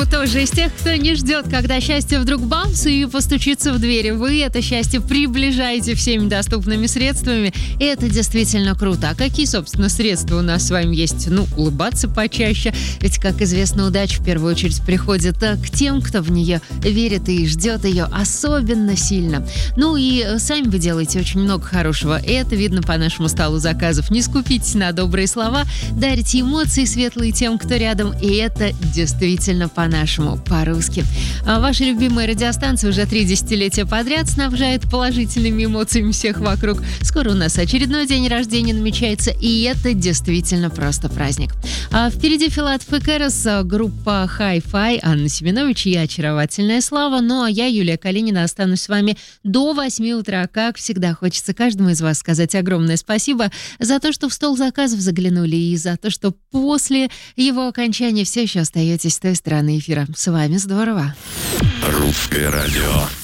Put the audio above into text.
Вы тоже из тех, кто не ждет, когда счастье вдруг бамс и постучится в двери. Вы это счастье приближаете всеми доступными средствами, и это действительно круто. А какие, собственно, средства у нас с вами есть? Улыбаться почаще, ведь, как известно, удача в первую очередь приходит к тем, кто в нее верит и ждет ее особенно сильно. И сами вы делаете очень много хорошего. Это видно по нашему столу заказов. Не скупитесь на добрые слова, дарите эмоции светлые тем, кто рядом, и это действительно по-нашему, по-русски. Ваша любимая радиостанция уже 3 десятилетия подряд снабжает положительными эмоциями всех вокруг. Скоро у нас очередной день рождения намечается, и это действительно просто праздник. Впереди Филатов и Кэрос, группа Hi-Fi, Анна Семенович и очаровательная Слава. А я, Юлия Калинина, останусь с вами до 8 утра. Как всегда, хочется каждому из вас сказать огромное спасибо за то, что в стол заказов заглянули, и за то, что после его окончания все еще остаетесь с той стороны эфира. С вами здорово. Русское радио.